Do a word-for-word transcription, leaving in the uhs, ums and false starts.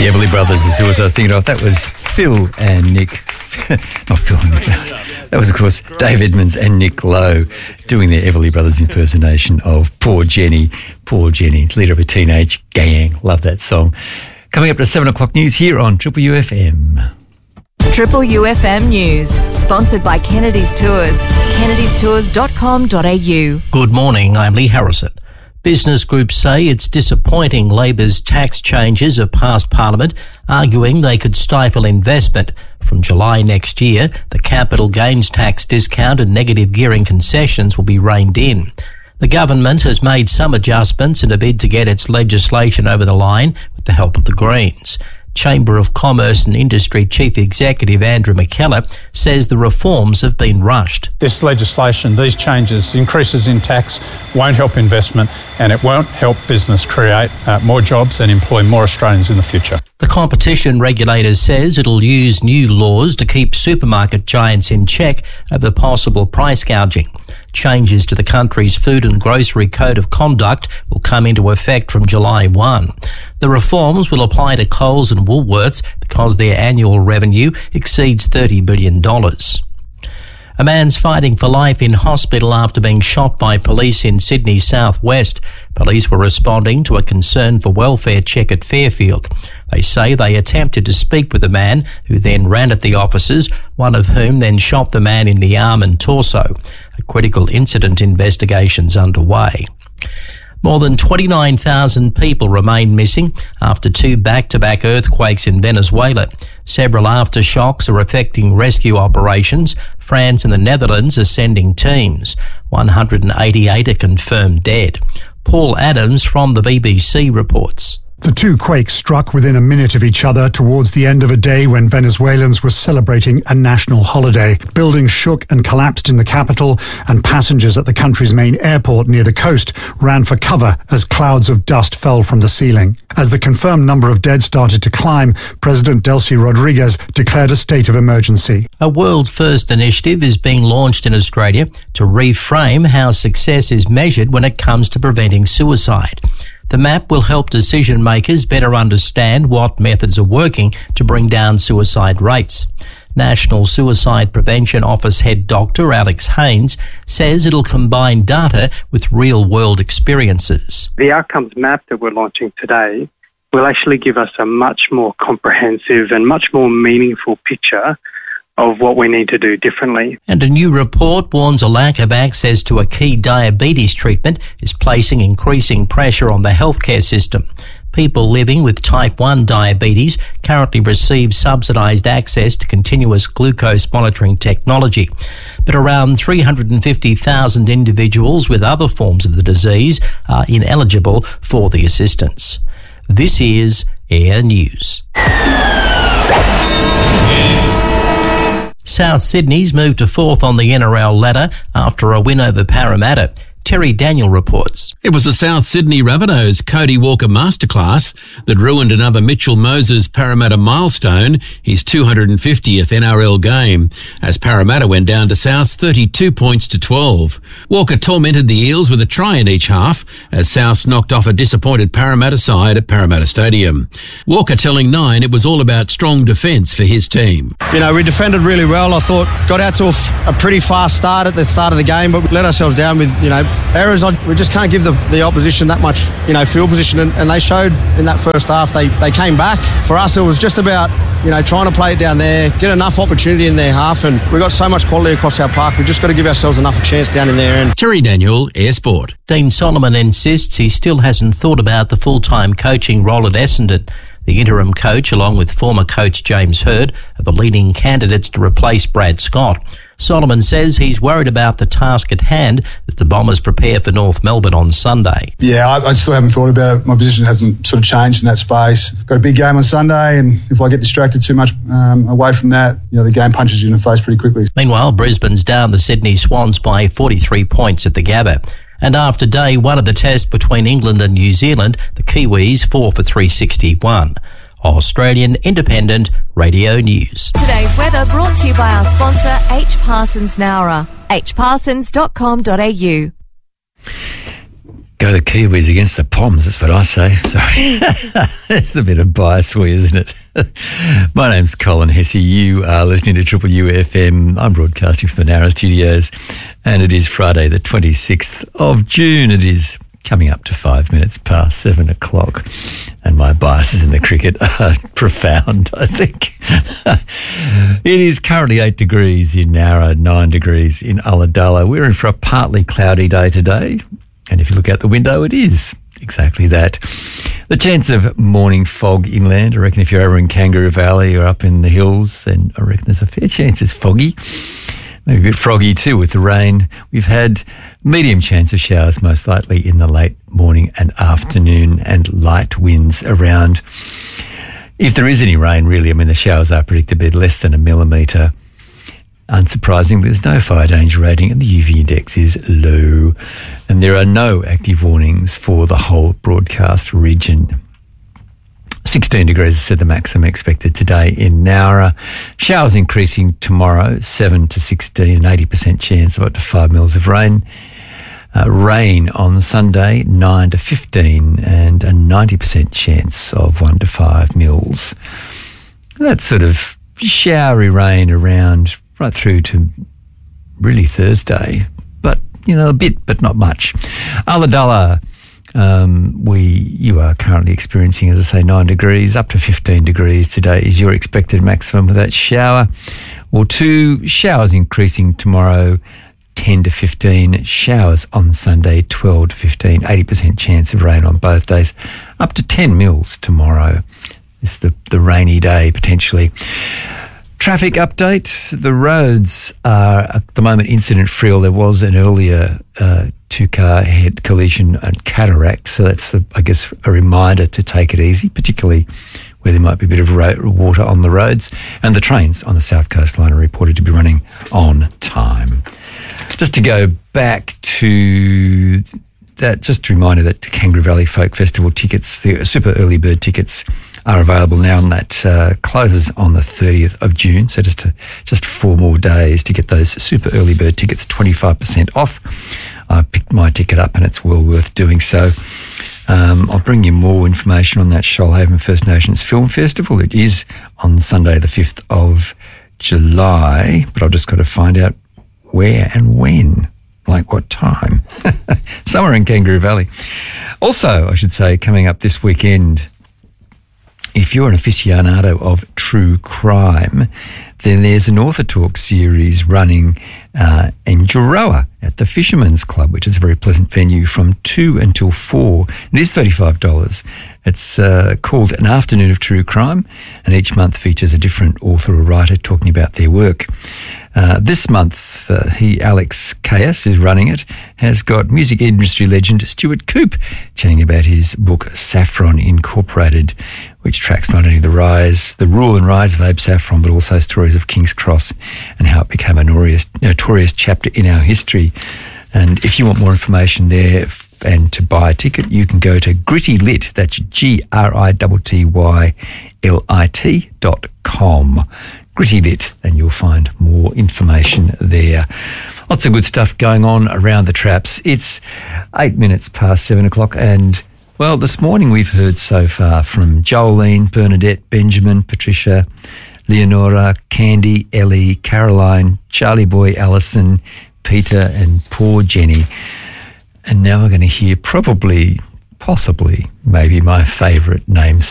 The Everly Brothers is who I was thinking of. That was Phil and Nick. Not Phil and Nick. That was, of course, Dave Edmonds and Nick Lowe doing their Everly Brothers impersonation of Poor Jenny. Poor Jenny, leader of a teenage gang. Love that song. Coming up to seven o'clock news here on Triple U F M. Triple U F M News, sponsored by Kennedy's Tours. kennedys tours dot com dot a u. Good morning, I'm Lee Harrison. Business groups say it's disappointing Labor's tax changes have passed Parliament, arguing they could stifle investment. From July next year, the capital gains tax discount and negative gearing concessions will be reined in. The government has made some adjustments in a bid to get its legislation over the line with the help of the Greens. Chamber of Commerce and Industry Chief Executive Andrew McKellar says the reforms have been rushed. This legislation, these changes, increases in tax won't help investment and it won't help business create uh, more jobs and employ more Australians in the future. The competition regulator says it'll use new laws to keep supermarket giants in check over possible price gouging. Changes to the country's Food and Grocery Code of Conduct will come into effect from July first. The reforms will apply to Coles and Woolworths because their annual revenue exceeds thirty billion dollars. A man's fighting for life in hospital after being shot by police in Sydney's southwest. Police were responding to a concern for welfare check at Fairfield. They say they attempted to speak with the man who then ran at the officers, one of whom then shot the man in the arm and torso. A critical incident investigation's underway. More than twenty-nine thousand people remain missing after two back-to-back earthquakes in Venezuela. Several aftershocks are affecting rescue operations. France and the Netherlands are sending teams. one hundred eighty-eight are confirmed dead. Paul Adams from the B B C reports. The two quakes struck within a minute of each other towards the end of a day when Venezuelans were celebrating a national holiday. Buildings shook and collapsed in the capital, and passengers at the country's main airport near the coast ran for cover as clouds of dust fell from the ceiling. As the confirmed number of dead started to climb, President Delcy Rodriguez declared a state of emergency. A world-first initiative is being launched in Australia to reframe how success is measured when it comes to preventing suicide. The map will help decision makers better understand what methods are working to bring down suicide rates. National Suicide Prevention Office Head Doctor Alex Haynes says it'll combine data with real-world experiences. The outcomes map that we're launching today will actually give us a much more comprehensive and much more meaningful picture of what we need to do differently. And a new report warns a lack of access to a key diabetes treatment is placing increasing pressure on the healthcare system. People living with type one diabetes currently receive subsidised access to continuous glucose monitoring technology. But around three hundred fifty thousand individuals with other forms of the disease are ineligible for the assistance. This is Air News. South Sydney's moved to fourth on the N R L ladder after a win over Parramatta. Terry Daniel reports. It was the South Sydney Rabbitohs' Cody Walker masterclass that ruined another Mitchell Moses Parramatta milestone, his two hundred fiftieth N R L game, as Parramatta went down to South's thirty-two points to twelve. Walker tormented the Eels with a try in each half as Souths knocked off a disappointed Parramatta side at Parramatta Stadium. Walker telling Nine it was all about strong defence for his team. You know, we defended really well. I thought got out to a, f- a pretty fast start at the start of the game, but we let ourselves down with, you know, errors. We just can't give the, the opposition that much, you know, field position, and, and they showed in that first half. They they came back. For us, it was just about, you know, trying to play it down there, get enough opportunity in their half, and we got so much quality across our park. We just got to give ourselves enough a chance down in there. And Terry Daniel, Air Sport. Dean Solomon insists he still hasn't thought about the full-time coaching role at Essendon. The interim coach, along with former coach James Hird, are the leading candidates to replace Brad Scott. Solomon says he's worried about the task at hand as the Bombers prepare for North Melbourne on Sunday. Yeah, I, I still haven't thought about it. My position hasn't sort of changed in that space. Got a big game on Sunday, and if I get distracted too much um, away from that, you know, the game punches you in the face pretty quickly. Meanwhile, Brisbane's down the Sydney Swans by forty-three points at the Gabba. And after day one of the test between England and New Zealand, the Kiwis four for three sixty-one. Australian Independent Radio News. Today's weather brought to you by our sponsor, H. Parsons Nowra, h parsons dot com dot a u. Go the Kiwis against the Poms, that's what I say. Sorry. That's a bit of bias for you, isn't it? My name's Colin Hesse. You are listening to Triple U F M. I'm broadcasting from the Narrow Studios, and it is Friday the twenty-sixth of June. It is coming up to five minutes past seven o'clock, and my biases in the cricket are profound, I think. It is currently eight degrees in Nowra, nine degrees in Ulladulla. We're in for a partly cloudy day today, and if you look out the window, it is exactly that. The chance of morning fog inland, I reckon if you're over in Kangaroo Valley or up in the hills, then I reckon there's a fair chance it's foggy. Maybe a bit froggy too with the rain. We've had medium chance of showers most likely in the late morning and afternoon, and light winds around. If there is any rain, really, I mean, the showers are predicted to be less than a millimetre. Unsurprisingly, there's no fire danger rating and the U V index is low, and there are no active warnings for the whole broadcast region. sixteen degrees, I said, the maximum expected today in Nowra. Showers increasing tomorrow, seven to sixteen, an eighty percent chance of up to five mils of rain. Uh, rain on Sunday, nine to fifteen, and a ninety percent chance of one to five mils. That's sort of showery rain around right through to really Thursday, but, you know, a bit, but not much. Ulladulla, Um, we, you are currently experiencing, as I say, nine degrees, up to fifteen degrees today is your expected maximum with that shower. Or two, showers increasing tomorrow, ten to fifteen. Showers on Sunday, twelve to fifteen. eighty percent chance of rain on both days. Up to ten mils tomorrow. It's the, the rainy day, potentially. Traffic update. The roads are at the moment incident-free. There was an earlier uh, two-car head collision at Cataract, so that's, a, I guess, a reminder to take it easy, particularly where there might be a bit of ro- water on the roads. And the trains on the South Coast Line are reported to be running on time. Just to go back to that, just a reminder that the Kangaroo Valley Folk Festival tickets, the super early bird tickets, are available now, and that uh, closes on the thirtieth of June. So just to, just four more days to get those super early bird tickets, twenty-five percent off. I picked my ticket up, and it's well worth doing so. Um, I'll bring you more information on that Shoalhaven First Nations Film Festival. It is on Sunday the fifth of July, but I've just got to find out where and when, like what time. Somewhere in Kangaroo Valley. Also, I should say, coming up this weekend, if you're an aficionado of true crime, then there's an Author Talk series running uh, in Juroa at the Fisherman's Club, which is a very pleasant venue, from two until four. It is thirty-five dollars. It's uh, called An Afternoon of True Crime, and each month features a different author or writer talking about their work. Uh, this month, uh, he, Alex Caius, who's running it, has got music industry legend Stuart Coupe chatting about his book Saffron Incorporated, which tracks not only the rise, the rule and rise of Abe Saffron, but also stories of King's Cross and how it became a notorious, notorious chapter in our history. And if you want more information there and to buy a ticket, you can go to Gritty Lit, that's G R I T T Y L I T dot com. Gritty Lit, and you'll find more information there. Lots of good stuff going on around the traps. It's eight minutes past seven o'clock, and, well, this morning we've heard so far from Jolene, Bernadette, Benjamin, Patricia, Leonora, Candy, Ellie, Caroline, Charlie Boy, Alison, Peter, and poor Jenny. And now we're going to hear probably, possibly, maybe my favourite name